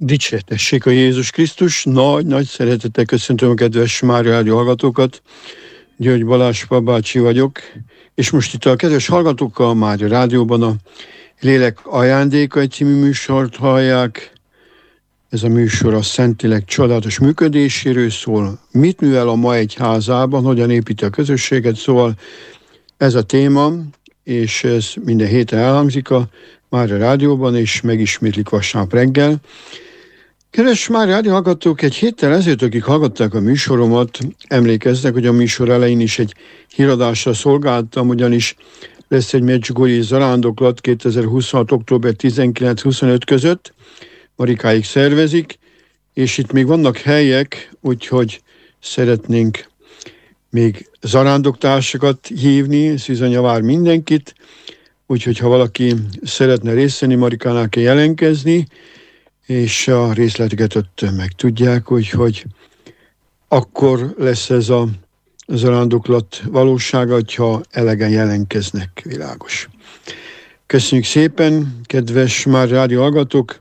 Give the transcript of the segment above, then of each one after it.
Dicsértessék a Jézus Krisztus, nagy szeretettel köszöntöm a kedves Mária Rádió hallgatókat. György Balázs bácsi vagyok, és most itt a kedves hallgatókkal Mária Rádióban a Lélek ajándékai című műsort hallják. Ez a műsor a Szentlélek csodálatos működéséről szól. Mit művel a ma egyházában, hogyan építi a közösséget, szóval ez a téma, és ez minden héten elhangzik a Mária Rádióban, és megismétlik vasárnap reggel. Kedves Mária Rádió hallgatók, egy héttel ezelőtt, akik hallgatták a műsoromat, emlékeznek, hogy a műsor elején is egy híradásra szolgáltam, ugyanis lesz egy medjugorji zarándoklat 2026. október 19-25 között, Marikáig szervezik, és itt még vannak helyek, úgyhogy szeretnénk még zarándoktársakat hívni, ez bizony vár mindenkit, úgyhogy ha valaki szeretne részt venni, Marikánál kell jelentkezni, és a részleteket ott megtudják, hogy akkor lesz ez a zarándoklat valósága, hogyha elegen jelentkeznek, világos. Köszönjük szépen, kedves Mária Rádió hallgatók!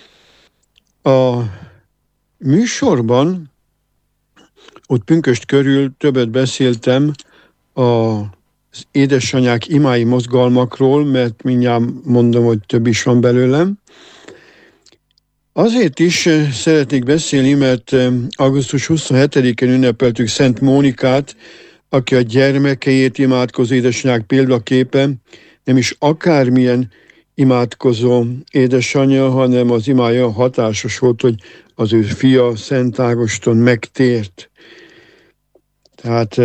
A műsorban, ott pünkösd körül többet beszéltem az édesanyák imái mozgalmakról, mert mindjárt mondom, hogy több is van belőlem. Azért is szeretnék beszélni, mert augusztus 27-én ünnepeltük Szent Mónikát, aki a gyermekeiért imádkozó édesanyák példaképe, nem is akármilyen imádkozó édesanyja, hanem az imája hatásos volt, hogy az ő fia Szent Ágoston megtért. Tehát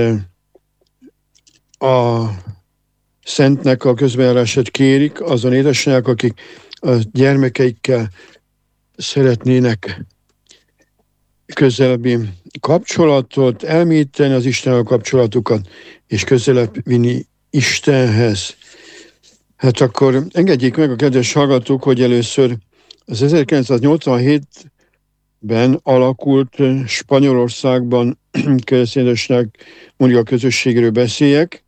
a Szentnek a közbenjárását kérik azon édesanyák, akik a gyermekeikkel szeretnének közelebbi kapcsolatot, elmélyíteni az Istennel kapcsolatukat, és közelebb vinni Istenhez. Hát akkor engedjék meg a kedves hallgatók, hogy először az 1987-ben alakult Spanyolországban keresztényesnek Mónika közösségről beszéljek.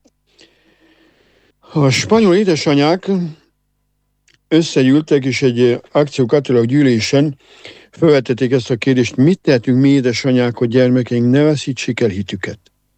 A spanyol édesanyák összegyűltek, és egy akciókatológus gyűlésen felvetették ezt a kérdést, mit tehetünk mi édesanyák, hogy gyermekeink ne veszítsék el hitüket.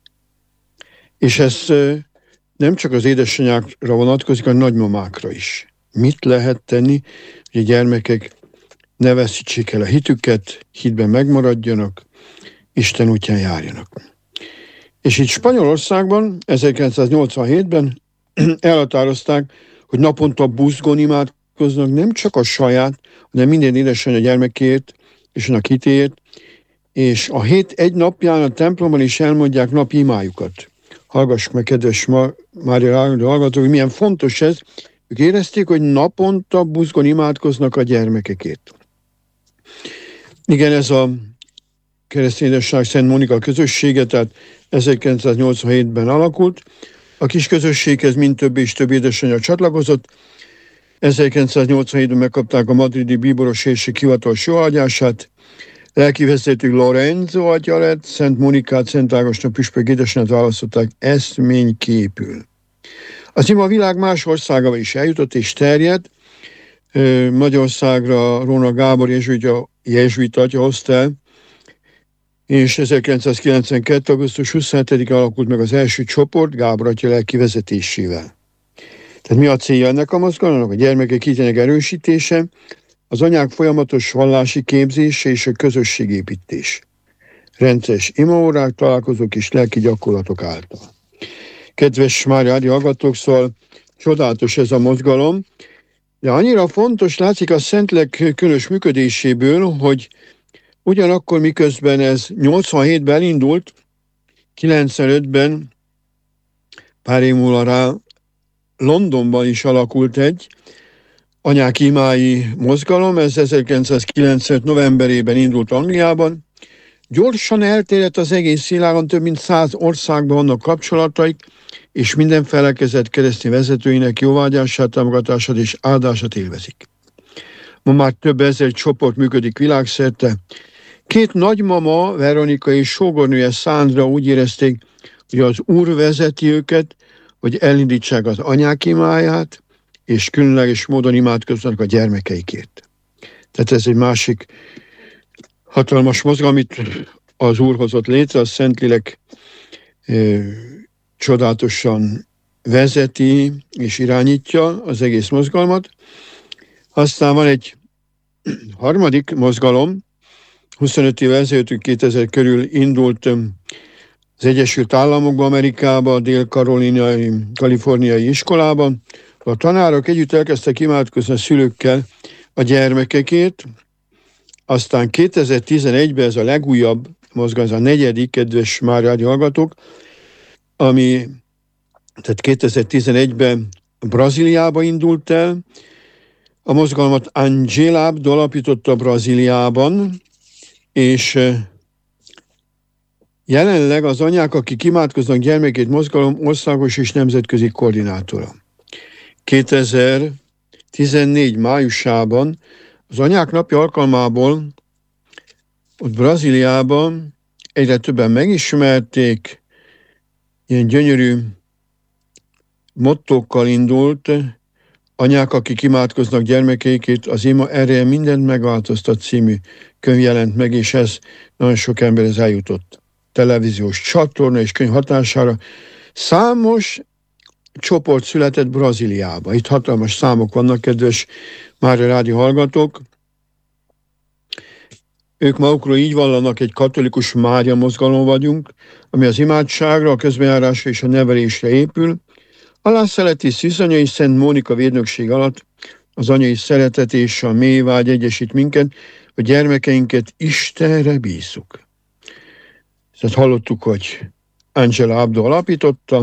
És ez nem csak az édesanyákra vonatkozik, hanem a nagymamákra is. Mit lehet tenni, hogy a gyermekek ne veszítsék el a hitüket, hitben megmaradjanak, Isten útján járjanak. És itt Spanyolországban 1987-ben elhatározták, hogy naponta buzgón imádkoznak nem csak a saját, hanem minden édesanyja gyermekért és a hitéért, és a hét egy napján a templomban is elmondják napi imájukat. Hallgassuk meg, kedves Mária Rádió hallgatók, hogy milyen fontos ez. Ők érezték, hogy naponta buzgón imádkoznak a gyermekekért. Igen, ez a keresztény édesanyák Szent Mónika közössége, tehát 1987-ben alakult. A kis közösséghez mind több és több édesanyja csatlakozott. 1987-ben megkapták a madridi bíboros érség hivatalos jóváhagyását. Lelkivezető Lorenzo atya lett, Szent Mónikát, Szent Ágoston püspök édesanyját választották eszményképül. Az ima a világ más országával is eljutott és terjedt. Magyarországra Róna Gábor jezsuita atya hozta el, és 1992. augusztus 27-én alakult meg az első csoport Gábor atya lelki vezetésével. Tehát mi a célja ennek a mozgalomnak? A gyermekek hitének erősítése, az anyák folyamatos vallási képzése és a közösségépítés. Rendszeres imaórák, találkozók és lelki gyakorlatok által. Kedves Mária Rádió hallgatók, szóval csodálatos ez a mozgalom, de annyira fontos látszik a Szentlélek különös működéséből, hogy ugyanakkor miközben ez 87-ben elindult, 95-ben pár év múlva rá Londonban is alakult egy anyák imái mozgalom, ez 1995 novemberében indult Angliában. Gyorsan elterjedt az egész világon, több mint 100 országban vannak kapcsolataik, és minden felekezet keresztény vezetőinek jóvágyását, támogatását és áldását élvezik. Ma már több ezer csoport működik világszerte. Két nagymama, Veronika és sógornője Szándra úgy érezték, hogy az Úr vezeti őket, hogy elindítsák az anyák imáját, és különleges módon imádkoznak a gyermekeikért. Tehát ez egy másik hatalmas mozgalom, amit az Úr hozott létre, a Szentlélek csodálatosan vezeti és irányítja az egész mozgalmat. Aztán van egy harmadik mozgalom, 25 évvel ezelőtt, 2000 körül indult az Egyesült Államokba, Amerikába, a Dél-Kaliforniai iskolában. A tanárok együtt elkezdtek imádkozni a szülőkkel a gyermekekért, aztán 2011-ben ez a legújabb mozgalom, ez a negyedik, kedves rádió hallgatók, ami tehát 2011-ben Brazíliába indult el. A mozgalmat Angela Abdo alapította Brazíliában, és jelenleg az anyák, akik imádkoznak gyermekét mozgalom országos és nemzetközi koordinátora. 2014 májusában az anyák napja alkalmából ott Brazíliában egyre többen megismerték, ilyen gyönyörű mottókkal indult, anyák, akik imádkoznak gyermekeikért, az ima ereje mindent megváltoztat című könyv jelent meg, és ez nagyon sok emberhez eljutott. Televíziós csatorna és könyv hatására számos csoport született Brazíliába. Itt hatalmas számok vannak, kedves Mária Rádió hallgatók. Ők magukról így vallanak, egy katolikus Mária mozgalom vagyunk, ami az imádságra, a közbenjárásra és a nevelésre épül. A Lászlati Szűzanyai Szent Mónika védnökség alatt az anyai szeretet és a mély vágy egyesít minket, hogy gyermekeinket Istenre bízzuk. Tehát hallottuk, hogy Angela Abdo alapította,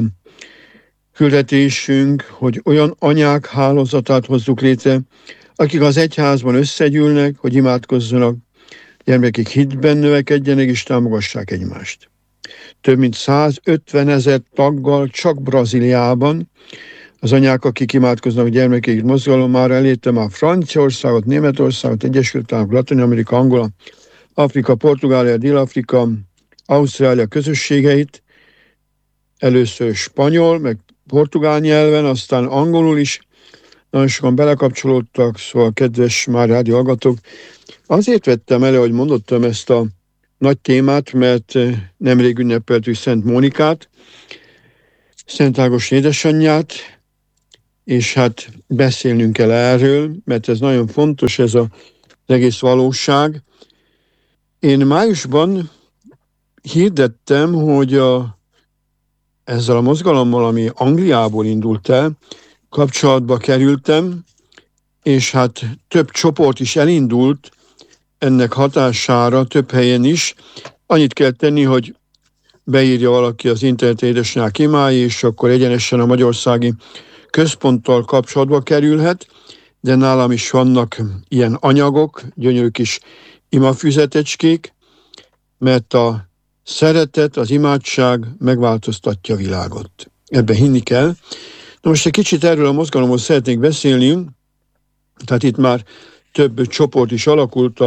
küldetésünk, hogy olyan anyák hálózatát hozzuk létre, akik az egyházban összegyűlnek, hogy imádkozzanak, gyermekek hitben növekedjenek és támogassák egymást. Több mint 150 000 taggal csak Brazíliában az anyák, akik imádkoznak gyermekeik mozgalom már elérte már Franciaországot, Németországot, Egyesült Államok, Latin-Amerika, Angola, Afrika, Portugália, Dél-Afrika, Ausztrália közösségeit, először spanyol, meg portugál nyelven, aztán angolul is, nagyon sokan belekapcsolódtak, szóval kedves már rádió hallgatók. Azért vettem elő, hogy mondottam ezt a nagy témát, mert nemrég ünnepeltük Szent Mónikát, Szent Ágos édesanyját, és hát beszélnünk kell erről, mert ez nagyon fontos, ez az egész valóság. Én májusban hirdettem, hogy ezzel a mozgalommal, ami Angliából indult el, kapcsolatba kerültem, és hát több csoport is elindult ennek hatására, több helyen is. Annyit kell tenni, hogy beírja valaki az internet édesanyák imái, és akkor egyenesen a magyarországi központtal kapcsolatba kerülhet, de nálam is vannak ilyen anyagok, gyönyörű kis imafüzetecskék, mert a szeretet, az imádság megváltoztatja a világot. Ebben hinni kell. Na most egy kicsit erről a mozgalomról szeretnék beszélni, tehát itt már több csoport is alakult,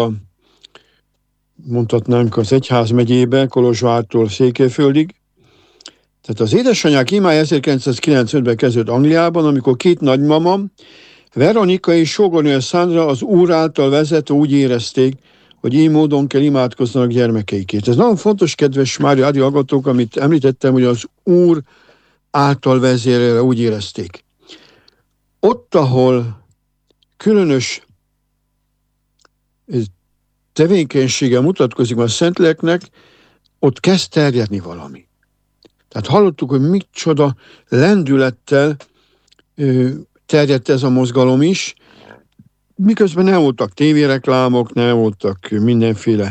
mondhatnánk az Egyházmegyébe, Kolozsvártól Székelyföldig. Tehát az édesanyák imája 1995-ben kezdődött Angliában, amikor két nagymama, Veronika és sógornője Sandra az Úr által vezetve úgy érezték, hogy így módon kell imádkozzanak gyermekeikért. Ez nagyon fontos, kedves Mária Rádió hallgatók, amit említettem, hogy az Úr által vezérelve úgy érezték. Ott, ahol különös tevékenysége mutatkozik a Szentléleknek, ott kezd terjedni valami. Tehát hallottuk, hogy micsoda lendülettel terjedt ez a mozgalom is, miközben nem voltak tévéreklámok, nem voltak mindenféle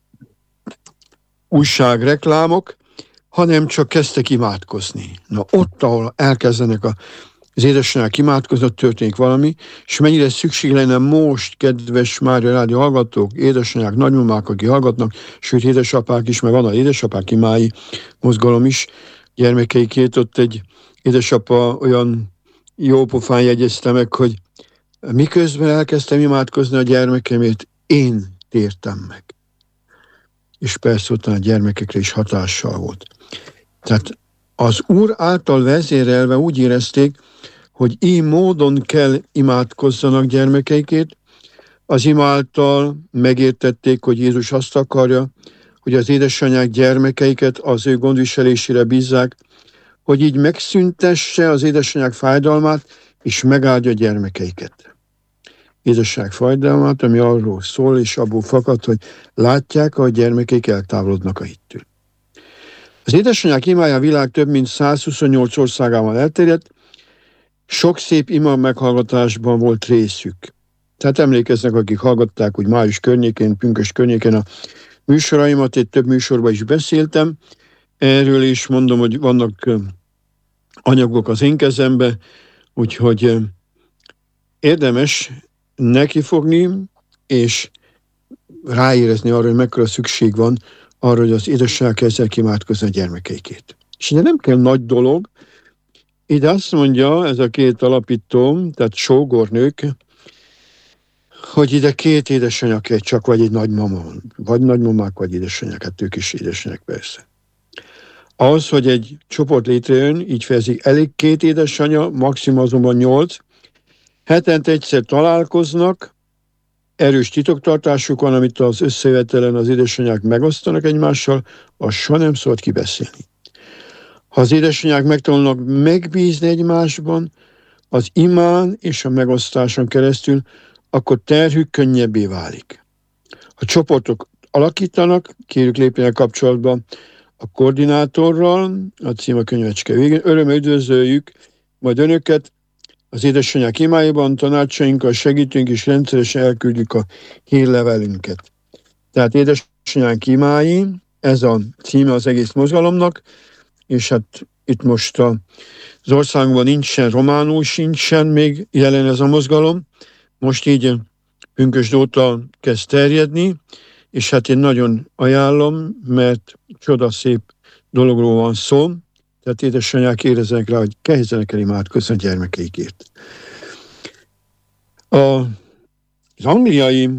újságreklámok, hanem csak kezdtek imádkozni. Na ott, ahol elkezdenek az édesanyák imádkozni, történik valami, és mennyire szükség lenne most, kedves Mária Rádió hallgatók, édesanyák, nagymamák, akik hallgatnak, sőt édesapák is, meg van az édesapák imái mozgalom is, gyermekeikért ott egy édesapa olyan jó pofán jegyezte meg, hogy miközben elkezdtem imádkozni a gyermekemért, én tértem meg. És persze ott a gyermekekre is hatással volt. Tehát az Úr által vezérelve úgy érezték, hogy így módon kell imádkozzanak gyermekeikért, Az ima által megértették, hogy Jézus azt akarja, hogy az édesanyák gyermekeiket az ő gondviselésére bízzák, hogy így megszüntesse az édesanyák fájdalmát, és megáldja gyermekeiket. Édesanyák fájdalmát, ami arról szól, és abból fakad, hogy látják, a gyermekeik eltávolodnak a hittől. Az édesanyák imája a világ több mint 128 országában elterjedt, sok szép ima meghallgatásban volt részük. Tehát emlékeznek, akik hallgatták, hogy május környékén, pünkösd környékén a műsoraimat, itt több műsorban is beszéltem. Erről is mondom, hogy vannak anyagok az én kezembe, úgyhogy érdemes nekifogni, és ráérezni arra, hogy mekkora szükség van arra, hogy az édesanyák kezdjenek imádkozni a gyermekeikét. És ide nem kell nagy dolog, ide azt mondja ez a két alapító, tehát sógornők, hogy ide két édesanyja kell csak, vagy egy nagymama, vagy nagymamák, vagy édesanyják, hát ők is édesanyják persze. Az, hogy egy csoport létrejön, így fejezik, elég két édesanyja, maximum azonban 8, hetente egyszer találkoznak, erős titoktartásuk van, amit az összejövetelen az édesanyák megosztanak egymással, azt soha nem szabad kibeszélni. Ha az édesanyák megtanulnak megbízni egymásban, az imán és a megosztáson keresztül, akkor terhük könnyebbé válik. Ha csoportok alakítanak, kérjük lépjenek kapcsolatba a koordinátorral, a cím a könyvecske végén, örömmel üdvözöljük majd önöket az édesanyák imáiban, tanácsainkkal segítünk, és rendszeresen elküldjük a hírlevelünket. Tehát édesanyák imái, ez a címe az egész mozgalomnak, és hát itt most az országunkban nincsen, románul sincsen még jelen ez a mozgalom, most így pünkösd óta kezd terjedni, és hát én nagyon ajánlom, mert csodaszép dologról van szó, tehát édesanyák érezzenek rá, hogy kezdjenek el imádkozni a gyermekeikért. Az angliai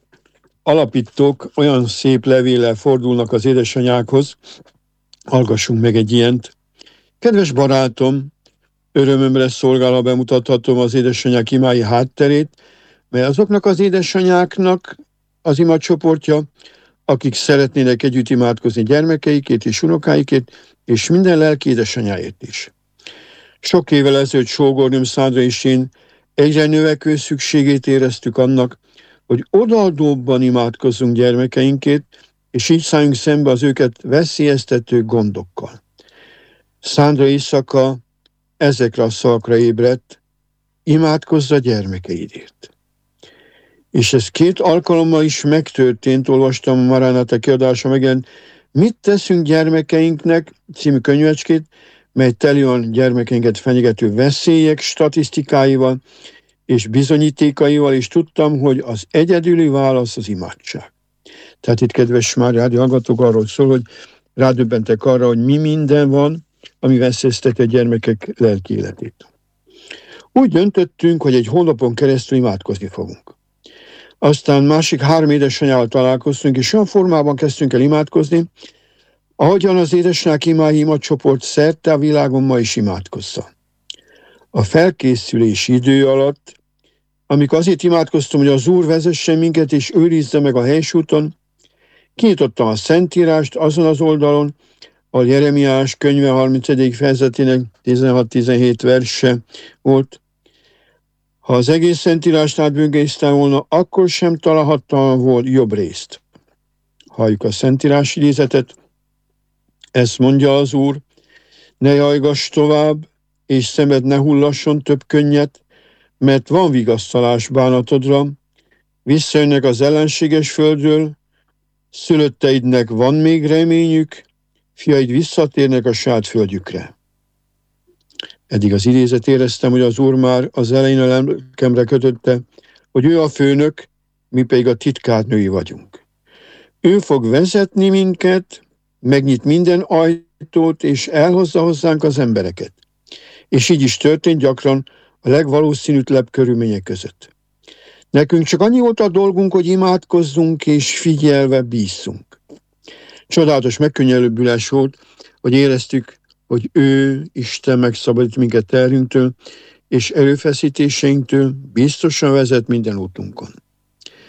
alapítók olyan szép levéllel fordulnak az édesanyákhoz, hallgassunk meg egy ilyent. Kedves barátom, örömömre szolgál, ha bemutathatom az édesanyák imái hátterét, mert azoknak az édesanyáknak az imacsoportja, akik szeretnének együtt imádkozni gyermekeikért és unokáikért, és minden lelki édesanyáért is. Sok évvel ezelőtt sógornőm Szándra és én egyre növekvő szükségét éreztük annak, hogy odaadóbban imádkozzunk gyermekeinkért, és így szálljunk szembe az őket veszélyeztető gondokkal. Szándra éjszaka ezekre a szavakra ébredt, imádkozz a gyermekeidért. És ez 2 alkalommal is megtörtént, olvastam a Maranata kiadása megjelent, Mit teszünk gyermekeinknek című könyvecskét, mely teli van gyermekeinket fenyegető veszélyek statisztikáival és bizonyítékaival, és tudtam, hogy az egyedüli válasz az imádság. Tehát itt, kedves rádió hallgatók, arról szól, hogy rádöbbentek arra, hogy mi minden van, ami veszélyezteti a gyermekek lelki életét. Úgy döntöttünk, hogy egy hónapon keresztül imádkozni fogunk. Aztán másik 3 édesanyával találkoztunk, és olyan formában kezdtünk el imádkozni, ahogyan az édesanyák imái imacsoport szerte a világon ma is imádkozza. A felkészülési idő alatt, amikor azért imádkoztam, hogy az Úr vezessen minket és őrizze meg a helyes úton, kinyitottam a Szentírást azon az oldalon, ahol Jeremiás könyve 30. fejezetének 16-17 verse volt. Ha az egész Szentírást átböngésztem volna, akkor sem találhattam volna jobb részt. Halljuk a Szentírás idézetet. Ezt mondja az Úr, ne jajgass tovább, és szemed ne hullasson több könnyet, mert van vigasztalás bánatodra, visszajönnek az ellenséges földről, szülötteidnek van még reményük, fiaid visszatérnek a saját földjükre. Eddig az idézet éreztem, hogy az Úr már az elején a lelkemre kötötte, hogy ő a főnök, mi pedig a titkárnői vagyunk. Ő fog vezetni minket, megnyit minden ajtót, és elhozza hozzánk az embereket. És így is történt gyakran a legvalószínűtlenebb körülmények között. Nekünk csak annyi volt a dolgunk, hogy imádkozzunk és figyelve bízzunk. Csodálatos megkönnyebbülés volt, hogy éreztük, hogy ő, Isten megszabadít minket terhünktől, és erőfeszítéseinktől biztosan vezet minden útunkon.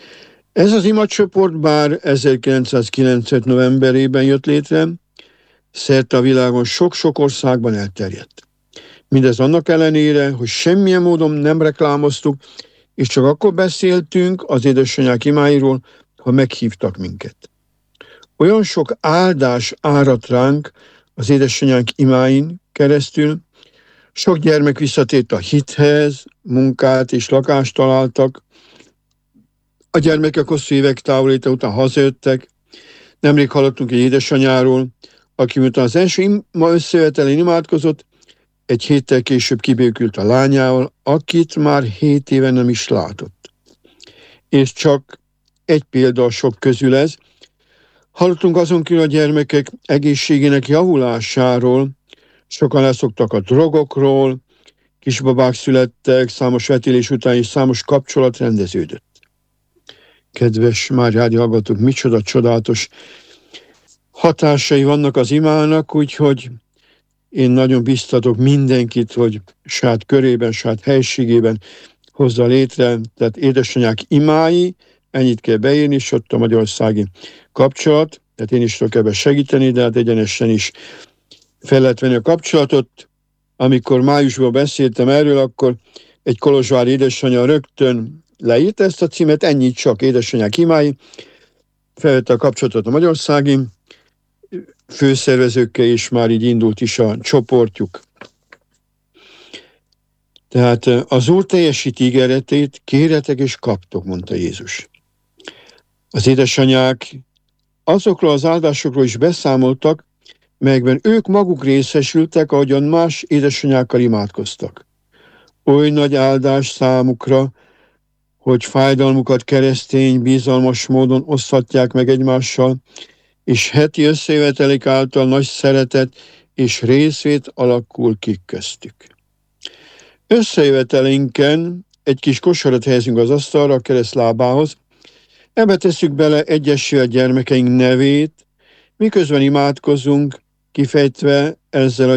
Ez az imacsoport bár 1995. novemberében jött létre, szerte a világon sok-sok országban elterjedt. Mindez annak ellenére, hogy semmilyen módon nem reklámoztuk, és csak akkor beszéltünk az édesanyák imáiról, ha meghívtak minket. Olyan sok áldás áradt ránk az édesanyánk imáin keresztül, sok gyermek visszatért a hithez, munkát és lakást találtak, a gyermekek hosszú évek távolléte után hazajöttek. Nemrég hallottunk egy édesanyáról, aki miután az első ima összejövetelén imádkozott, egy héttel később kibékült a lányával, akit már 7 éve nem is látott. És csak egy példa a sok közül ez. Hallottunk azon kívül a gyermekek egészségének javulásáról, sokan leszoktak a drogokról, kisbabák születtek, számos vetélés után is számos kapcsolat rendeződött. Kedves Mária hallgatók, micsoda csodálatos hatásai vannak az imának, úgyhogy én nagyon biztatok mindenkit, hogy saját körében, saját helységében hozza létre, tehát édesanyák imái, ennyit kell beírni, és ott a magyarországi kapcsolat, tehát én is tudok ebben segíteni, de hát egyenesen is fel lehet venni a kapcsolatot. Amikor májusban beszéltem erről, akkor egy kolozsvári édesanyja rögtön leírta ezt a címet, ennyit csak édesanyák imái, felvette a kapcsolatot a magyarországi főszervezőkkel, és már így indult is a csoportjuk. Tehát az Úr teljesíti ígéretét, kérjetek és kaptok, mondta Jézus. Az édesanyák azokról az áldásokról is beszámoltak, melyekben ők maguk részesültek, ahogyan más édesanyákkal imádkoztak. Oly nagy áldás számukra, hogy fájdalmukat keresztény, bizalmas módon oszthatják meg egymással, és heti összejövetelik által nagy szeretet és részvét alakul ki köztük. Összejövetelinken egy kis kosarat helyezünk az asztalra a kereszt lábához, ebbe tesszük bele egyesével gyermekeink nevét, miközben imádkozunk, kifejezve ezzel a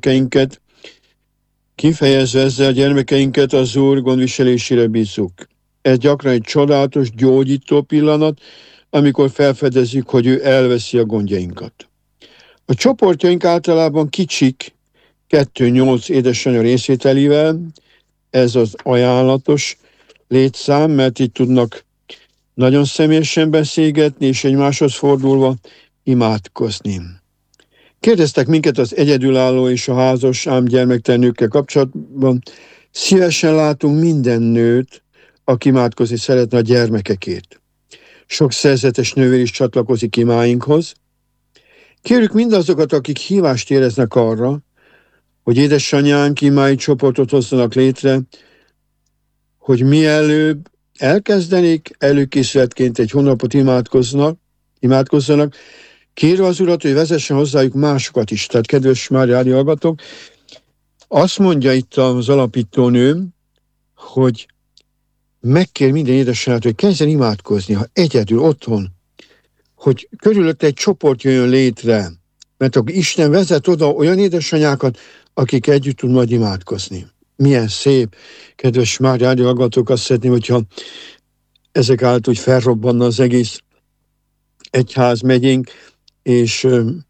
gyermekeinket az Úr gondviselésére bízzuk. Ez gyakran egy csodálatos, gyógyító pillanat, amikor felfedezzük, hogy ő elveszi a gondjainkat. A csoportjaink általában kicsik, 2-8 édesanyja részvételével, ez az ajánlatos létszám, mert így tudnak nagyon személyesen beszélgetni, és egymáshoz fordulva imádkozni. Kérdeztek minket az egyedülálló és a házas ám gyermektelen nőkkel kapcsolatban. Szívesen látunk minden nőt, aki imádkozni szeretne a gyermekekért. Sok szerzetes nővér is csatlakozik imáinkhoz. Kérjük mindazokat, akik hívást éreznek arra, hogy édesanyánk imái csoportot hozzanak létre, hogy mielőbb elkezdenék, előkészületként egy hónapot imádkozzanak, kérve az Urat, hogy vezessen hozzájuk másokat is. Tehát, kedves Máriáni hallgatók, azt mondja itt az alapítónő, hogy megkér minden édesanyját, hogy kezdjen imádkozni, ha egyedül, otthon, hogy körülötte egy csoport jöjjön létre, mert akkor Isten vezet oda olyan édesanyákat, akik együtt tud majd imádkozni. Milyen szép, kedves Máriáni hallgatók, azt szeretném, hogyha ezek által úgy felrobbanna az egész egyházmegyénk, és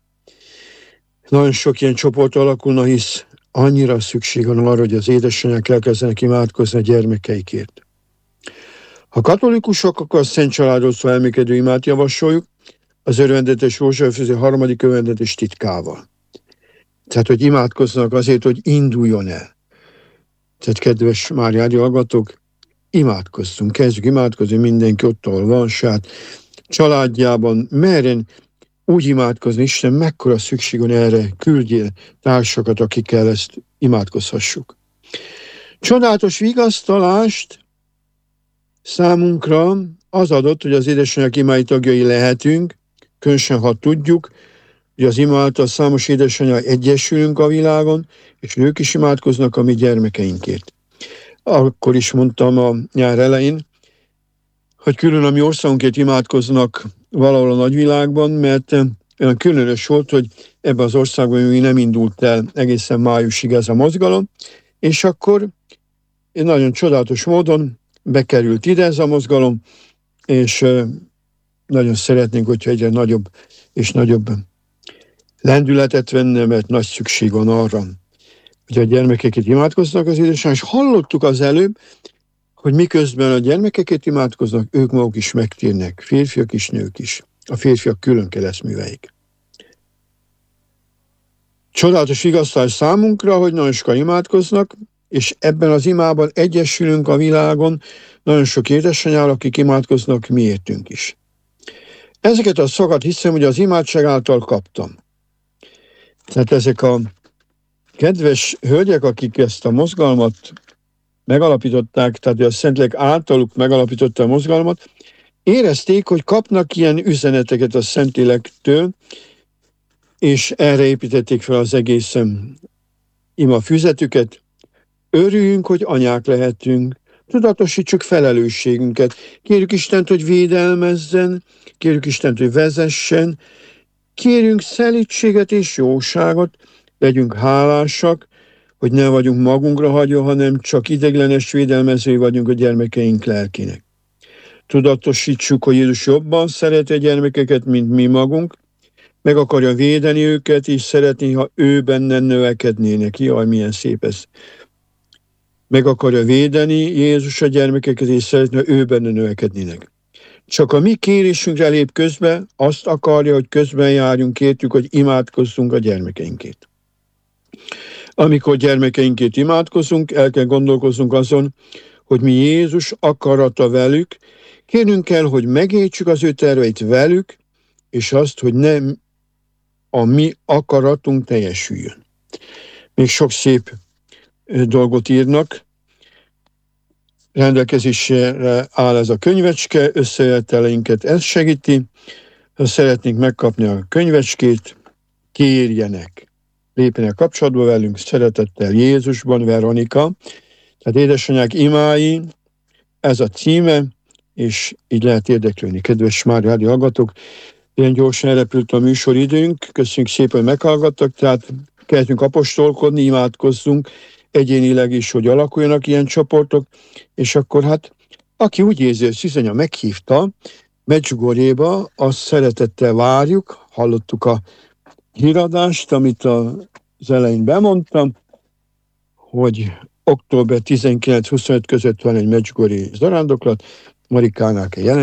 nagyon sok ilyen csoport alakulna, hisz annyira szükség van arra, hogy az édesanyák elkezdenek imádkozni a gyermekeikért. Ha katolikusok, akkor a Szent Családról szóló elmékedő imát javasoljuk, az örvendetes Józseffüzé 3. örvendetes titkával. Tehát, hogy imádkozzanak azért, hogy induljon el. Tehát, kedves Máriáni hallgatók, imádkozzunk, kezdjük imádkozni mindenki ott, ahol van, saját családjában, merjen úgy imádkozni, Isten mekkora szükség van erre, küldjél társakat, akikkel ezt imádkozhassuk. Csodálatos vigasztalást számunkra az adott, hogy az édesanyák imái tagjai lehetünk, különösen ha tudjuk, hogy az ima által számos édesanyja egyesülünk a világon, és ők is imádkoznak a mi gyermekeinkért. Akkor is mondtam a nyár elején, hogy külön a mi országunkért imádkoznak valahol a nagyvilágban, mert olyan különös volt, hogy ebben az országban még nem indult el egészen májusig ez a mozgalom, és akkor nagyon csodálatos módon bekerült ide ez a mozgalom, és nagyon szeretnénk, hogyha egyre nagyobb és nagyobb lendületet venne, mert nagy szükség van arra, hogy a gyermekeket imádkoznak az édesanyák, és hallottuk az előbb, hogy miközben a gyermekeket imádkoznak, ők maguk is megtérnek, férfiak is, nők is. A férfiak külön keresztműveik. Csodálatos vigasztalás számunkra, hogy nagyon sokan imádkoznak, és ebben az imában egyesülünk a világon nagyon sok édesanyával, akik imádkoznak miértünk is. Ezeket a szavakat hiszem, hogy az imádság által kaptam. Tehát ezek a kedves hölgyek, akik ezt a mozgalmat megalapították, tehát a Szentlélek általuk megalapította a mozgalmat, érezték, hogy kapnak ilyen üzeneteket a Szentlélektől, és erre építették fel az egész ima füzetüket. Örüljünk, hogy anyák lehetünk, tudatosítsuk felelősségünket. Kérjük Istent, hogy védelmezzen, kérjük Istent, hogy vezessen, kérjünk szelídséget és jóságot, legyünk hálásak, hogy ne vagyunk magunkra hagyva, hanem csak ideiglenes védelmezői vagyunk a gyermekeink lelkének. Tudatosítsuk, hogy Jézus jobban szereti a gyermekeket, mint mi magunk, meg akarja védeni őket, és szeretné, ha ő benne növekednének. Jaj, milyen szép ez. Meg akarja védeni Jézus a gyermekeket, és szeretné, ha ő benne növekednének. Csak a mi kérésünkre lép közbe, azt akarja, hogy közben járjunk, kértük, hogy imádkozzunk a gyermekeinkért. Amikor gyermekeinkért imádkozunk, el kell gondolkoznunk azon, hogy mi Jézus akarata velük, kérnünk kell, hogy megértsük az ő terveit velük, és azt, hogy nem a mi akaratunk teljesüljön. Még sok szép dolgot írnak, rendelkezésre áll ez a könyvecske, összejöveteleinket ez segíti. Ha szeretnénk megkapni a könyvecskét, kérjenek. Lépjenek kapcsolatba velünk, szeretettel Jézusban, Veronika. Tehát édesanyák imái, ez a címe, és így lehet érdeklődni. Kedves Mária Rádió hallgatók, ilyen gyorsan elrepült a műsoridőnk, köszönjük szépen, hogy meghallgattak, tehát kezdjünk apostolkodni, imádkozzunk egyénileg is, hogy alakuljanak ilyen csoportok, és akkor hát, aki úgy érzi, hogy Szűzanya meghívta Medjugorjéba, azt szeretettel várjuk, hallottuk a híradást, amit az elején bemondtam, hogy október 19-25 között van egy medjugorji zarándoklat, Marikának